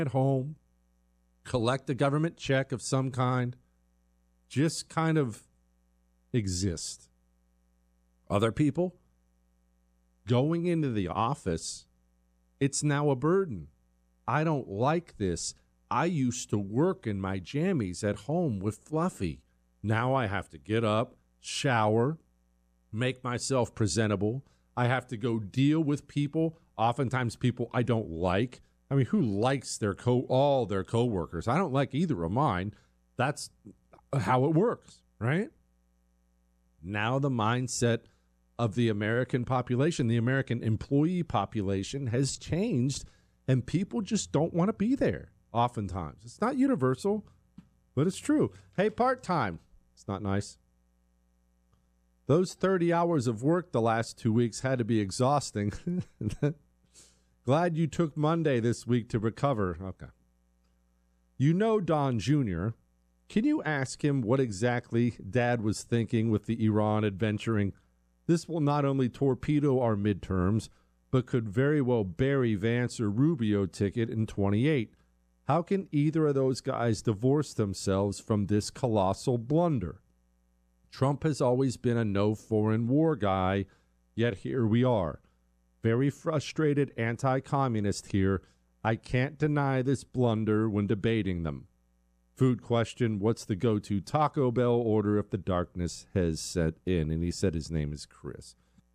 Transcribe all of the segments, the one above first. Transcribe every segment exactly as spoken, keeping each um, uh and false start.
at home, collect a government check of some kind, just kind of exist. Other people going into the office, it's now a burden. I don't like this. I used to work in my jammies at home with Fluffy. Now I have to get up, shower, make myself presentable. I have to go deal with people, oftentimes people I don't like. I mean, who likes their co all their coworkers? I don't like either of mine. That's how it works, right? Now the mindset of the American population, the American employee population has changed, and people just don't want to be there oftentimes. It's not universal, but it's true. Hey, part-time. It's not nice. Those thirty hours of work the last two weeks had to be exhausting. Glad you took Monday this week to recover. Okay. You know Don Junior Can you ask him what exactly Dad was thinking with the Iran adventuring? This will not only torpedo our midterms, but could very well bury Vance or Rubio ticket in twenty-eight. How can either of those guys divorce themselves from this colossal blunder? Trump has always been a no foreign war guy, yet here we are. Very frustrated anti-communist here. I can't deny this blunder when debating them. Food question, what's the go-to Taco Bell order if the darkness has set in? And he said his name is Chris.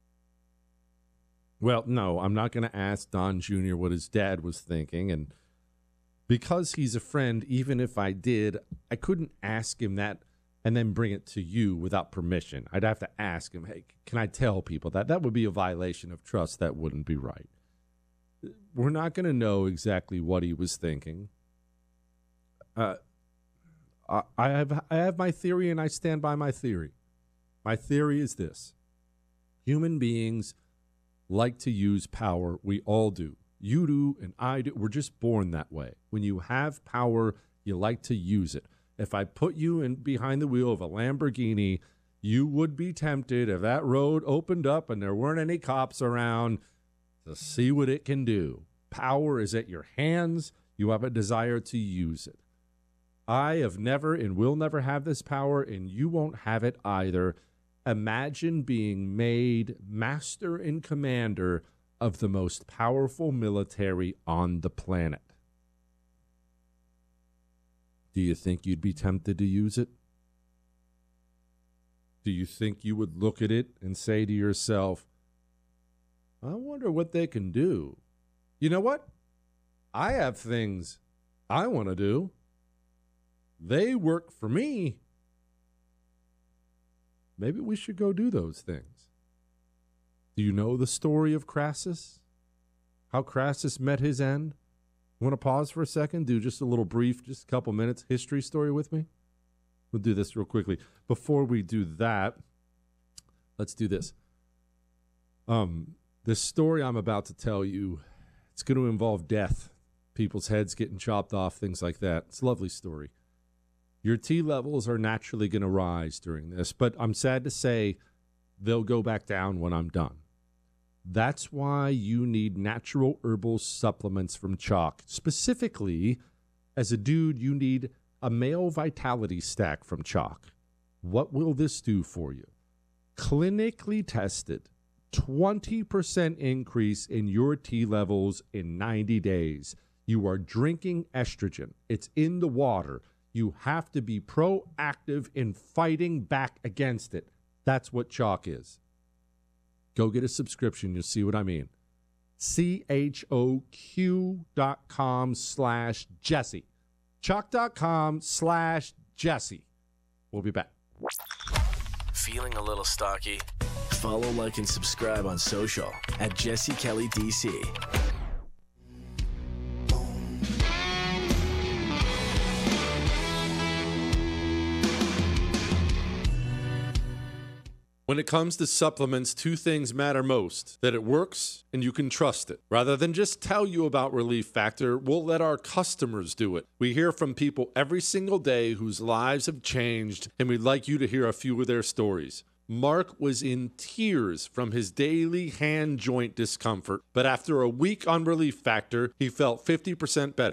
Well, no, I'm not going to ask Don Junior what his dad was thinking. And because he's a friend, even if I did, I couldn't ask him that and then bring it to you without permission. I'd have to ask him, hey, can I tell people that? That would be a violation of trust. That wouldn't be right. We're not going to know exactly what he was thinking. Uh, I have I have my theory, and I stand by my theory. My theory is this. Human beings like to use power. We all do. You do, and I do. We're just born that way. When you have power, you like to use it. If I put you in behind the wheel of a Lamborghini, you would be tempted, if that road opened up and there weren't any cops around, to see what it can do. Power is at your hands. You have a desire to use it. I have never and will never have this power, and you won't have it either. Imagine being made master and commander of the most powerful military on the planet. Do you think you'd be tempted to use it? Do you think you would look at it and say to yourself, I wonder what they can do? You know what? I have things I want to do. They work for me. Maybe we should go do those things. Do you know the story of Crassus? How Crassus met his end? Want to pause for a second? Do just a little brief, just a couple minutes, history story with me? We'll do this real quickly. Before we do that, let's do this. Um, this story I'm about to tell you, it's going to involve death, people's heads getting chopped off, things like that. It's a lovely story. Your T levels are naturally going to rise during this, but I'm sad to say they'll go back down when I'm done. That's why you need natural herbal supplements from Chalk. Specifically, as a dude, you need a male vitality stack from Chalk. What will this do for you? Clinically tested, twenty percent increase in your T levels in ninety days. You are drinking estrogen. It's in the water. You have to be proactive in fighting back against it. That's what Chalk is. Go get a subscription. You'll see what I mean. C H O Q dot com slash Jesse. Chalk dot com slash Jesse. We'll be back. Feeling a little stocky? Follow, like, and subscribe on social at Jesse Kelly D C. When it comes to supplements, two things matter most: that it works and you can trust it. Rather than just tell you about Relief Factor, we'll let our customers do it. We hear from people every single day whose lives have changed, and we'd like you to hear a few of their stories. Mark was in tears from his daily hand joint discomfort, but after a week on Relief Factor, he felt fifty percent better.